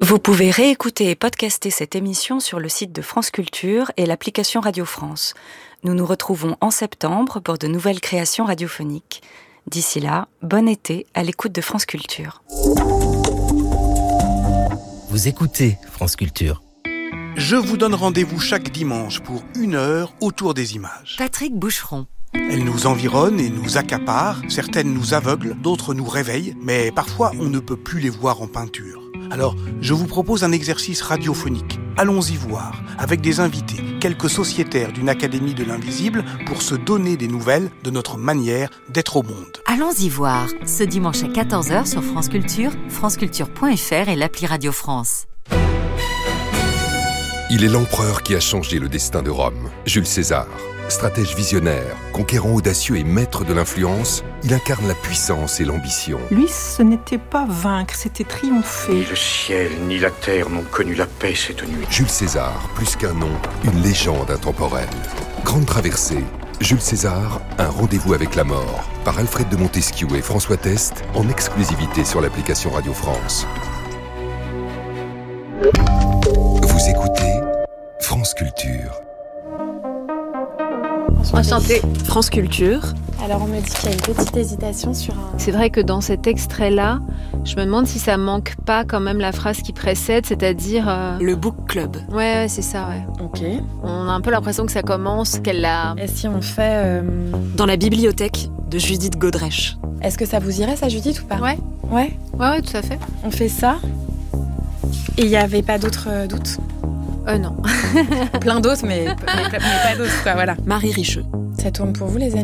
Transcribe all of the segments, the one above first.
Vous pouvez réécouter et podcaster cette émission sur le site de France Culture et l'application Radio France. Nous nous retrouvons en septembre pour de nouvelles créations radiophoniques. D'ici là, bon été à l'écoute de France Culture. Vous écoutez France Culture. Je vous donne rendez-vous chaque dimanche pour 1 heure autour des images. Patrick Boucheron. Elles nous environnent et nous accaparent, certaines nous aveuglent, d'autres nous réveillent, mais parfois on ne peut plus les voir en peinture. Alors, je vous propose un exercice radiophonique. Allons-y voir, avec des invités, quelques sociétaires d'une académie de l'invisible, pour se donner des nouvelles de notre manière d'être au monde. Allons-y voir, ce dimanche à 14h sur France Culture, franceculture.fr et l'appli Radio France. Il est l'empereur qui a changé le destin de Rome, Jules César. Stratège visionnaire, conquérant audacieux et maître de l'influence, il incarne la puissance et l'ambition. Lui, ce n'était pas vaincre, c'était triompher. Ni le ciel ni la terre n'ont connu la paix cette nuit. Jules César, plus qu'un nom, une légende intemporelle. Grande traversée, Jules César, un rendez-vous avec la mort, par Alfred de Montesquieu et François Test, en exclusivité sur l'application Radio France. Vous écoutez France Culture. Enchantée. France Culture. Alors on me dit qu'il y a une petite hésitation sur un... C'est vrai que dans cet extrait-là, je me demande si ça manque pas quand même la phrase qui précède, c'est-à-dire... Le book club. Ouais, c'est ça, ouais. Ok. On a un peu l'impression que ça commence, qu'elle l'a... Et si on fait... Dans la bibliothèque de Judith Godrèche. Est-ce que ça vous irait, ça, Judith, ou pas ? Ouais. Ouais, Tout à fait. on fait ça. Et il n'y avait pas d'autres doutes ? Non. Plein d'autres, mais pas d'autres, quoi, voilà. Marie Richeux. Ça tourne pour vous, les amis ?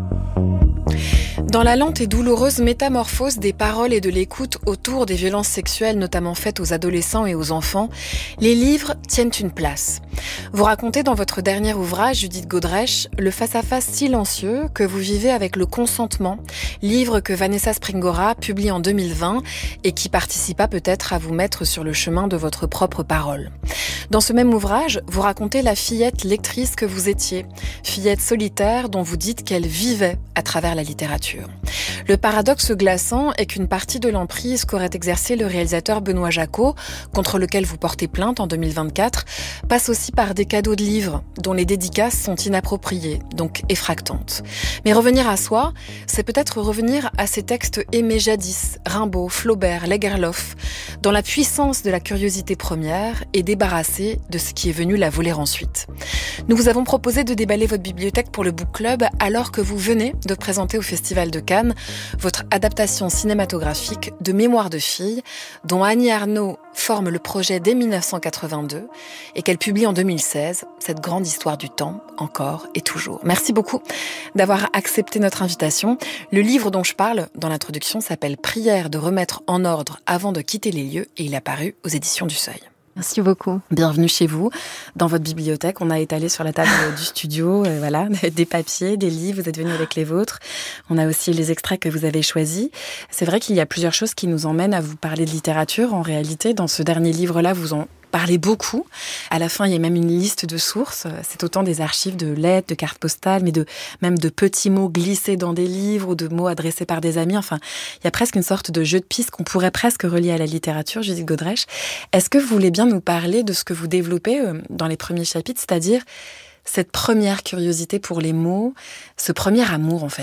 Dans la lente et douloureuse métamorphose des paroles et de l'écoute autour des violences sexuelles, notamment faites aux adolescents et aux enfants, les livres tiennent une place. Vous racontez dans votre dernier ouvrage, Judith Godrèche, le face-à-face silencieux que vous vivez avec le consentement, livre que Vanessa Springora publie en 2020 et qui participa peut-être à vous mettre sur le chemin de votre propre parole. Dans ce même ouvrage, vous racontez la fillette lectrice que vous étiez, fillette solitaire dont vous dites qu'elle vivait à travers la littérature. Le paradoxe glaçant est qu'une partie de l'emprise qu'aurait exercé le réalisateur Benoît Jacot, contre lequel vous portez plainte en 2024, passe aussi par des cadeaux de livres dont les dédicaces sont inappropriées, donc effractantes. Mais revenir à soi, c'est peut-être revenir à ces textes aimés jadis, Rimbaud, Flaubert, Lagerlof, dans la puissance de la curiosité première et débarrasser de ce qui est venu la voler ensuite. Nous vous avons proposé de déballer votre bibliothèque pour le Book Club alors que vous venez de présenter au Festival de Cannes votre adaptation cinématographique de Mémoire de fille, dont Annie Ernaux forme le projet dès 1982 et qu'elle publie en 2016, cette grande histoire du temps, encore et toujours. Merci beaucoup d'avoir accepté notre invitation. Le livre dont je parle dans l'introduction s'appelle « Prière de remettre en ordre avant de quitter les lieux » et il a paru aux éditions du Seuil. Merci beaucoup. Bienvenue chez vous, dans votre bibliothèque. On a étalé sur la table du studio, voilà, des papiers, des livres, vous êtes venus avec les vôtres. On a aussi les extraits que vous avez choisis. C'est vrai qu'il y a plusieurs choses qui nous emmènent à vous parler de littérature. En réalité, dans ce dernier livre-là, vous en parlez beaucoup. À la fin, il y a même une liste de sources. C'est autant des archives de lettres, de cartes postales, mais même de petits mots glissés dans des livres ou de mots adressés par des amis. Enfin, il y a presque une sorte de jeu de pistes qu'on pourrait presque relier à la littérature, Judith Godrèche. Est-ce que vous voulez bien nous parler de ce que vous développez dans les premiers chapitres, c'est-à-dire cette première curiosité pour les mots, ce premier amour en fait ?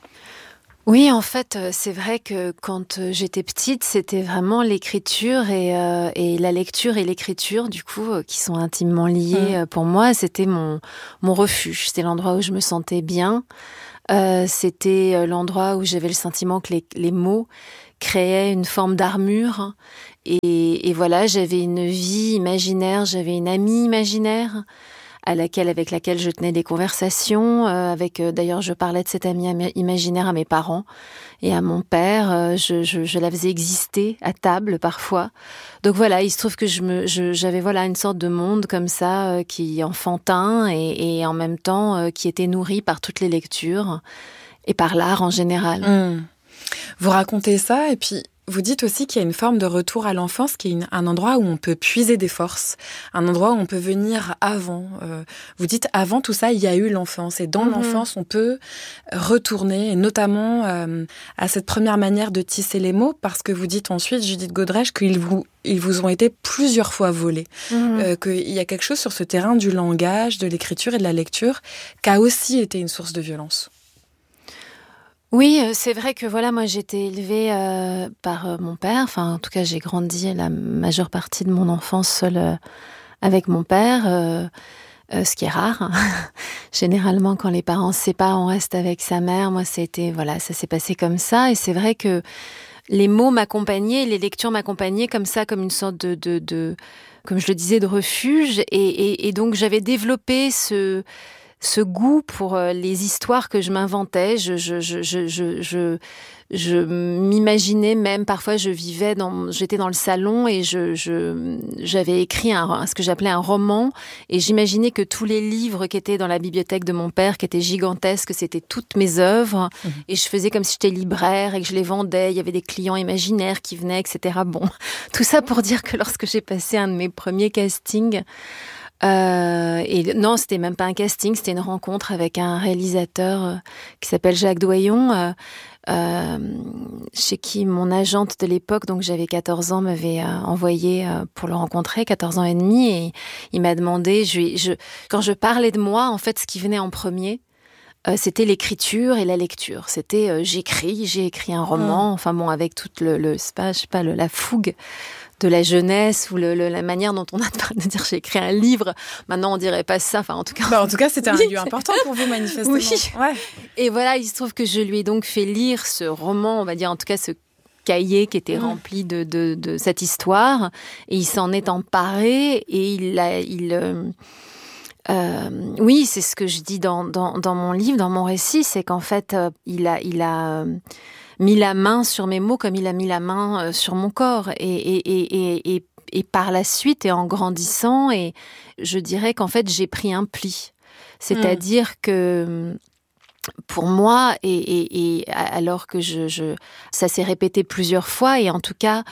Oui, en fait, c'est vrai que quand j'étais petite, c'était vraiment l'écriture et la lecture et l'écriture, du coup, qui sont intimement liées pour moi. C'était mon refuge. C'était l'endroit où je me sentais bien. C'était l'endroit où j'avais le sentiment que les mots créaient une forme d'armure. Et voilà, j'avais une vie imaginaire, j'avais une amie imaginaire avec laquelle je tenais des conversations. D'ailleurs, je parlais de cette amie imaginaire à mes parents et à mon père. Je la faisais exister à table parfois. Donc voilà, il se trouve que j'avais voilà une sorte de monde comme ça qui enfantin et en même temps qui était nourri par toutes les lectures et par l'art en général. Vous racontez ça et puis Vous dites aussi qu'il y a une forme de retour à l'enfance, qui est un endroit où on peut puiser des forces, un endroit où on peut venir avant. Vous dites, avant tout ça, il y a eu l'enfance. Et dans l'enfance, on peut retourner, et notamment à cette première manière de tisser les mots, parce que vous dites ensuite, Judith Godrèche, qu'ils vous ont été plusieurs fois volés. Qu'il y a quelque chose sur ce terrain du langage, de l'écriture et de la lecture, qui a aussi été une source de violence. Oui, c'est vrai que voilà, moi j'ai été élevée par mon père. Enfin, en tout cas, j'ai grandi la majeure partie de mon enfance seule avec mon père, ce qui est rare. Hein. Généralement, quand les parents se séparent, on reste avec sa mère. Moi, ça s'est passé comme ça. Et c'est vrai que les mots m'accompagnaient, les lectures m'accompagnaient comme ça, comme une sorte de comme je le disais, de refuge. Et donc, j'avais développé ce goût pour les histoires que je m'inventais. Je m'imaginais même, parfois j'étais dans le salon et j'avais écrit ce que j'appelais un roman, et j'imaginais que tous les livres qui étaient dans la bibliothèque de mon père, qui étaient gigantesques, c'était toutes mes œuvres, et je faisais comme si j'étais libraire et que je les vendais. Il y avait des clients imaginaires qui venaient, etc. Bon, tout ça pour dire que lorsque j'ai passé un de mes premiers castings, et non, c'était même pas un casting, c'était une rencontre avec un réalisateur qui s'appelle Jacques Doyon, chez qui mon agente de l'époque, donc j'avais 14 ans, m'avait envoyé pour le rencontrer, 14 ans et demi, et il m'a demandé, quand je parlais de moi, en fait, ce qui venait en premier, c'était l'écriture et la lecture. C'était j'ai écrit un roman, enfin bon, avec toute la fougue de la jeunesse, ou la manière dont on a de dire j'ai écrit un livre. Maintenant, on dirait pas ça. Enfin, en tout cas, c'était un lieu important pour vous, manifestement. Oui. Ouais. Et voilà, il se trouve que je lui ai donc fait lire ce roman, on va dire, en tout cas, ce cahier qui était rempli de cette histoire. Et il s'en est emparé, et oui, c'est ce que je dis dans mon livre, dans mon récit, c'est qu'en fait, il a mis la main sur mes mots comme il a mis la main sur mon corps. Et par la suite, et en grandissant, et je dirais qu'en fait, j'ai pris un pli. C'est-à-dire que pour moi, et alors que ça s'est répété plusieurs fois, et en tout cas,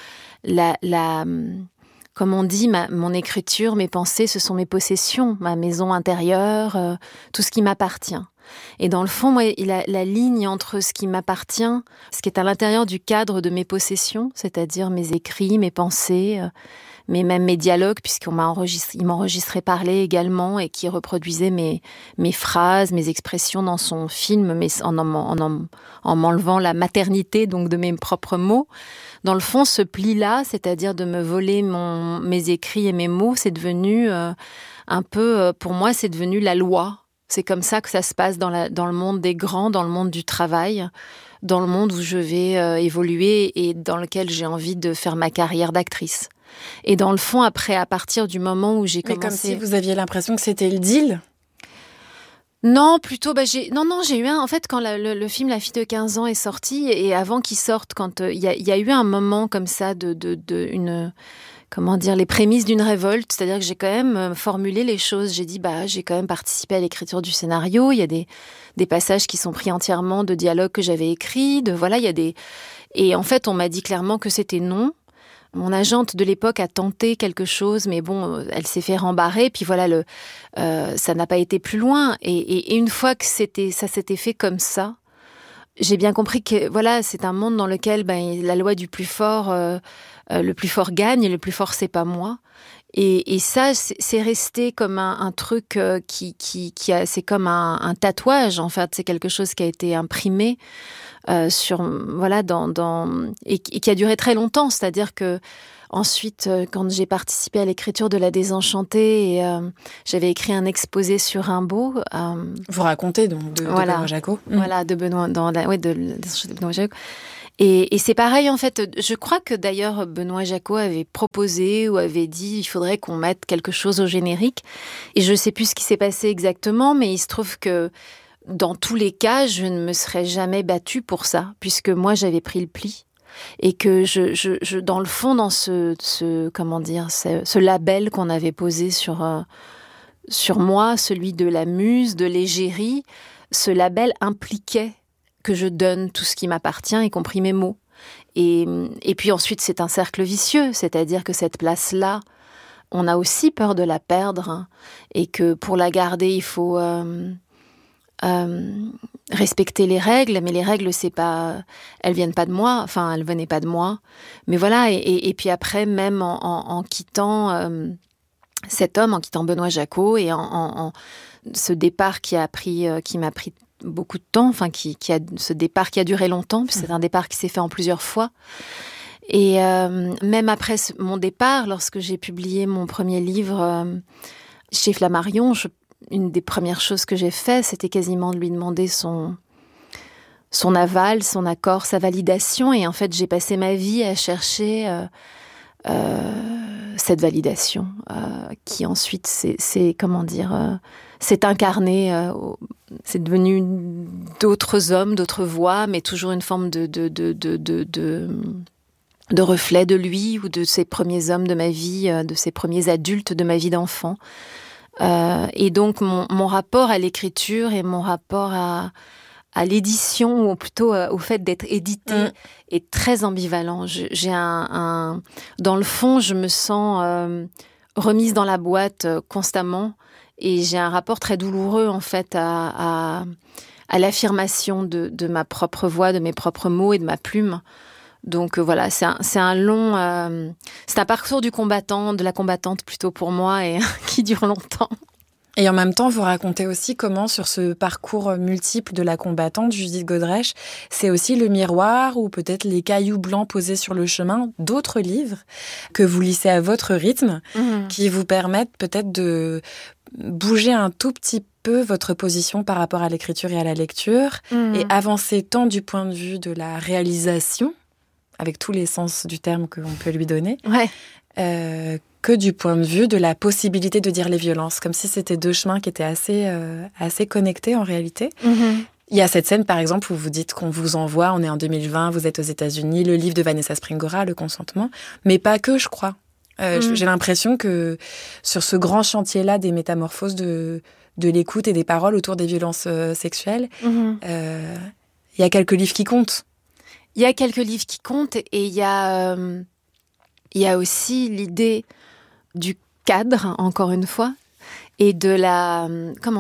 comme on dit, mon écriture, mes pensées, ce sont mes possessions, ma maison intérieure, tout ce qui m'appartient. Et dans le fond, moi, la ligne entre ce qui m'appartient, ce qui est à l'intérieur du cadre de mes possessions, c'est-à-dire mes écrits, mes pensées, mais même mes dialogues, il m'enregistrait parler également, et qui reproduisait mes phrases, mes expressions dans son film, mais en m'enlevant la maternité donc de mes propres mots. Dans le fond, ce pli-là, c'est-à-dire de me voler mes écrits et mes mots, c'est devenu un peu, pour moi, c'est devenu la loi. C'est comme ça que ça se passe dans le monde des grands, dans le monde du travail, dans le monde où je vais évoluer et dans lequel j'ai envie de faire ma carrière d'actrice. Et dans le fond, après, à partir du moment où j'ai commencé... Mais comme si vous aviez l'impression que c'était le deal ? Non, plutôt, j'ai eu en fait, quand le film La fille de 15 ans est sorti, et avant qu'il sorte, quand il y a eu un moment comme ça les prémices d'une révolte, c'est-à-dire que j'ai quand même formulé les choses. J'ai dit, j'ai quand même participé à l'écriture du scénario. Il y a des passages qui sont pris entièrement de dialogues que j'avais écrits. Et en fait, on m'a dit clairement que c'était non. Mon agente de l'époque a tenté quelque chose, mais bon, elle s'est fait rembarrer. Puis voilà, ça n'a pas été plus loin. Et une fois que ça s'était fait comme ça, j'ai bien compris que voilà, c'est un monde dans lequel la loi du plus fort, le plus fort gagne, et le plus fort, c'est pas moi. Et ça, c'est resté comme un truc c'est comme un tatouage, en fait. C'est quelque chose qui a été imprimé et qui a duré très longtemps. C'est-à-dire que ensuite, quand j'ai participé à l'écriture de La Désenchantée, j'avais écrit un exposé sur Rimbaud. Vous racontez donc de Benoît Jacot. Voilà, de Benoît, de Benoît Jacot. Et c'est pareil, en fait. Je crois que d'ailleurs Benoît Jacot avait proposé ou avait dit il faudrait qu'on mette quelque chose au générique. Et je ne sais plus ce qui s'est passé exactement, mais il se trouve que dans tous les cas, je ne me serais jamais battue pour ça, puisque moi j'avais pris le pli. Et que je dans le fond, dans ce label qu'on avait posé sur moi, celui de la muse, de l'égérie, ce label impliquait que je donne tout ce qui m'appartient, y compris mes mots. Et puis ensuite, c'est un cercle vicieux, c'est-à-dire que cette place-là, on a aussi peur de la perdre, hein, et que pour la garder, il faut respecter les règles, mais les règles, elles viennent pas de moi, enfin, elles venaient pas de moi. Mais voilà, et puis après, même en quittant cet homme, en quittant Benoît Jacquot, et en ce départ qui m'a pris beaucoup de temps, enfin, ce départ qui a duré longtemps, puis c'est un départ qui s'est fait en plusieurs fois. Et même après mon départ, lorsque j'ai publié mon premier livre chez Flammarion, une des premières choses que j'ai fait, c'était quasiment de lui demander son aval, son accord, sa validation. Et en fait, j'ai passé ma vie à chercher cette validation qui ensuite s'est incarnée. C'est devenu d'autres hommes, d'autres voix, mais toujours une forme de reflet de lui ou de ces premiers hommes de ma vie, de ces premiers adultes de ma vie d'enfant. Et donc, mon rapport à l'écriture et mon rapport à l'édition, ou plutôt au fait d'être édité, est très ambivalent. Dans le fond, je me sens remise dans la boîte constamment, et j'ai un rapport très douloureux, en fait, à l'affirmation de ma propre voix, de mes propres mots et de ma plume. Donc voilà, c'est un parcours du combattant, de la combattante plutôt pour moi, et qui dure longtemps. Et en même temps, vous racontez aussi comment, sur ce parcours multiple de la combattante, Judith Godrèche, c'est aussi le miroir ou peut-être les cailloux blancs posés sur le chemin d'autres livres que vous lissez à votre rythme, qui vous permettent peut-être de bouger un tout petit peu votre position par rapport à l'écriture et à la lecture, et avancer tant du point de vue de la réalisation, avec tous les sens du terme que l'on peut lui donner, que du point de vue de la possibilité de dire les violences, comme si c'était deux chemins qui étaient assez connectés en réalité. Il y a cette scène, par exemple, où vous dites qu'on vous envoie, on est en 2020, vous êtes aux États-Unis, le livre de Vanessa Springora, Le consentement, mais pas que, je crois. J'ai l'impression que sur ce grand chantier-là des métamorphoses de l'écoute et des paroles autour des violences sexuelles, il y a quelques livres qui comptent. Il y a quelques livres qui comptent, et il y a aussi l'idée du cadre, encore une fois, et de la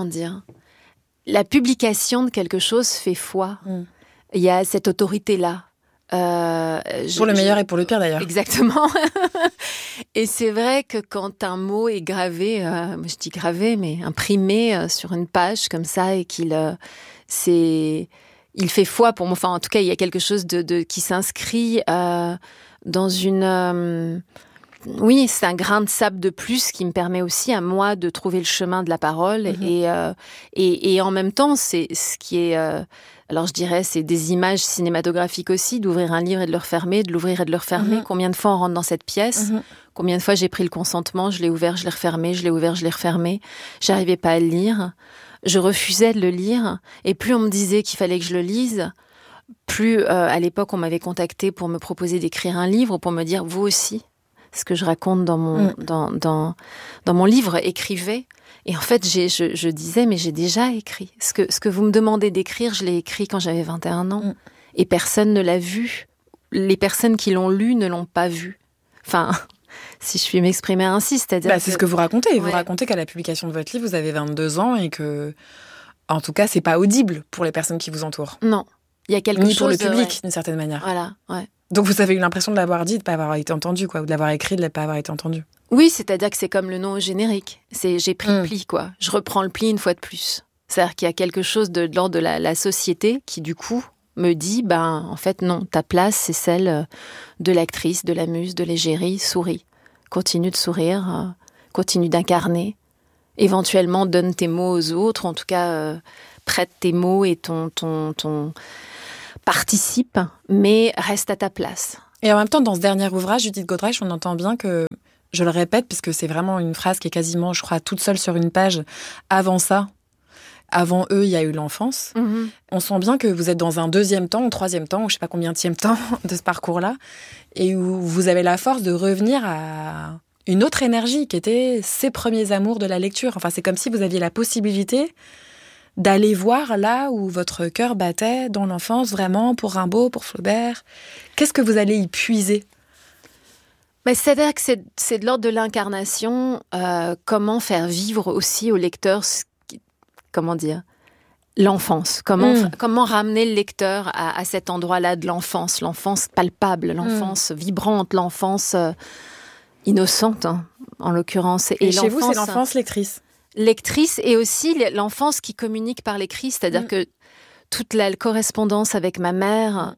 publication de quelque chose fait foi. Il y a cette autorité-là. Pour le meilleur et pour le pire, d'ailleurs. Exactement. Et c'est vrai que quand un mot est gravé, je dis gravé, mais imprimé sur une page comme ça, et il fait foi pour moi. Enfin, en tout cas, il y a quelque chose qui s'inscrit dans une... oui, c'est un grain de sable de plus qui me permet aussi à moi de trouver le chemin de la parole. Et en même temps, c'est ce qui est... alors je dirais, c'est des images cinématographiques aussi, d'ouvrir un livre et de le refermer, de l'ouvrir et de le refermer. Combien de fois on rentre dans cette pièce ? Combien de fois j'ai pris le consentement, je l'ai ouvert, je l'ai refermé, je l'ai ouvert, je l'ai refermé. J'arrivais pas à le lire. Je refusais de le lire, et plus on me disait qu'il fallait que je le lise, plus à l'époque on m'avait contacté pour me proposer d'écrire un livre, pour me dire vous aussi, ce que je raconte dans mon livre, écrivez. Et en fait je disais mais j'ai déjà écrit. Ce que vous me demandez d'écrire, je l'ai écrit quand j'avais 21 ans, et personne ne l'a vu. Les personnes qui l'ont lu ne l'ont pas vu. Enfin... si je puis m'exprimer ainsi, c'est-à-dire c'est ce que vous racontez. Ouais. Vous racontez qu'à la publication de votre livre, vous avez 22 ans et que, en tout cas, c'est pas audible pour les personnes qui vous entourent. Non, il y a quelque chose... Ni pour le public, d'une certaine manière. Voilà, ouais. Donc vous avez eu l'impression de l'avoir dit, de ne pas avoir été entendu, quoi, ou de l'avoir écrit, de ne pas avoir été entendu. Oui, c'est-à-dire que c'est comme le nom au générique. J'ai pris le pli, quoi. Je reprends le pli une fois de plus. C'est-à-dire qu'il y a quelque chose de l'ordre de la société qui, du coup, me dit, en fait, non, ta place, c'est celle de l'actrice, de la muse, de l'égérie, souris. Continue de sourire, continue d'incarner. Éventuellement, donne tes mots aux autres, en tout cas, prête tes mots et ton participe, mais reste à ta place. Et en même temps, dans ce dernier ouvrage, Judith Godrèche, on entend bien que, je le répète, puisque c'est vraiment une phrase qui est quasiment, je crois, toute seule sur une page, avant eux, il y a eu l'enfance. On sent bien que vous êtes dans un deuxième temps, ou troisième temps, ou je sais pas combienième temps de ce parcours-là, et où vous avez la force de revenir à une autre énergie qui était ces premiers amours de la lecture. Enfin, c'est comme si vous aviez la possibilité d'aller voir là où votre cœur battait dans l'enfance, vraiment, pour Rimbaud, pour Flaubert? Qu'est-ce que vous allez y puiser? C'est-à-dire que c'est de l'ordre de l'incarnation, comment faire vivre aussi au lecteur, comment dire, l'enfance, comment ramener le lecteur à cet endroit-là de l'enfance palpable, l'enfance vibrante, l'enfance innocente, hein, en l'occurrence. Et chez vous, c'est l'enfance lectrice. Lectrice, et aussi l'enfance qui communique par l'écrit, c'est-à-dire que toute la correspondance avec ma mère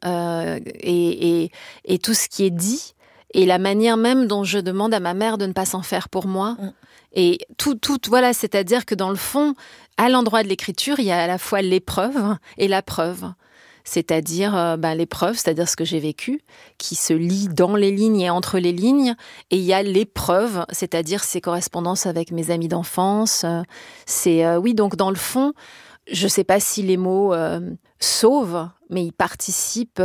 et tout ce qui est dit, et la manière même dont je demande à ma mère de ne pas s'en faire pour moi. Et tout, voilà, c'est-à-dire que dans le fond, à l'endroit de l'écriture, il y a à la fois l'épreuve et la preuve. C'est-à-dire l'épreuve, c'est-à-dire ce que j'ai vécu, qui se lit dans les lignes et entre les lignes. Et il y a l'épreuve, c'est-à-dire ces correspondances avec mes amis d'enfance. Oui, donc dans le fond, je ne sais pas si les mots sauvent, mais ils participent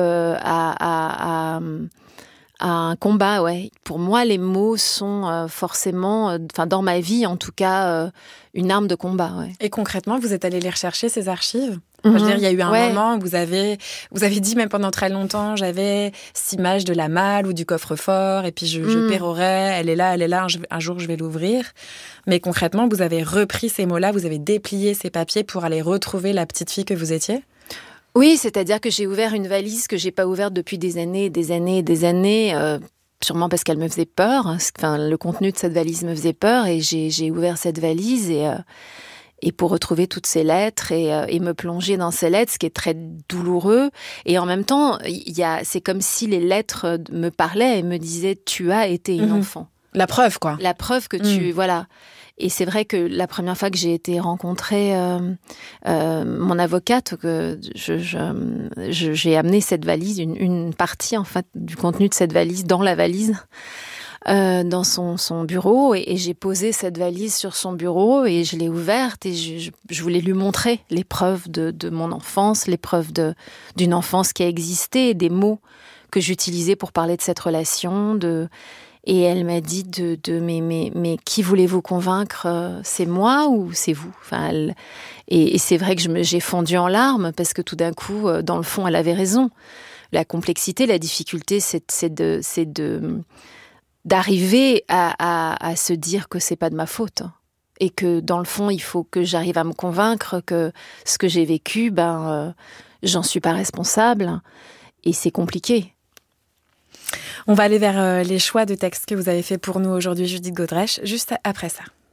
à un combat, ouais. Pour moi, les mots sont forcément, dans ma vie en tout cas, une arme de combat, ouais. Et concrètement, vous êtes allé les rechercher, ces archives? Je veux dire, il y a eu un moment où vous avez dit, même pendant très longtemps, j'avais cette image de la malle ou du coffre-fort, et puis je pérorais, elle est là, un jour je vais l'ouvrir. Mais concrètement, vous avez repris ces mots-là, vous avez déplié ces papiers pour aller retrouver la petite fille que vous étiez? Oui, c'est-à-dire que j'ai ouvert une valise que j'ai pas ouverte depuis des années, sûrement parce qu'elle me faisait peur. Le contenu de cette valise me faisait peur, et j'ai ouvert cette valise et pour retrouver toutes ces lettres et me plonger dans ces lettres, ce qui est très douloureux. Et en même temps, c'est comme si les lettres me parlaient et me disaient « tu as été une enfant ». La preuve, quoi. La preuve que tu... Voilà. Et c'est vrai que la première fois que j'ai été rencontrer mon avocate, que j'ai amené cette valise, une partie en fait du contenu de cette valise dans la valise, dans son bureau, et j'ai posé cette valise sur son bureau et je l'ai ouverte, et je voulais lui montrer les preuves de mon enfance, les preuves d'une enfance qui a existé, des mots que j'utilisais pour parler de cette relation, et elle m'a dit mais qui voulez-vous convaincre? C'est moi ou c'est vous? Et c'est vrai que j'ai fondu en larmes, parce que tout d'un coup, dans le fond, elle avait raison. La complexité, la difficulté, c'est d'arriver à se dire que c'est pas de ma faute. Et que dans le fond, il faut que j'arrive à me convaincre que ce que j'ai vécu, j'en suis pas responsable. Et c'est compliqué. On va aller vers les choix de textes que vous avez fait pour nous aujourd'hui, Judith Godrèche, juste après ça.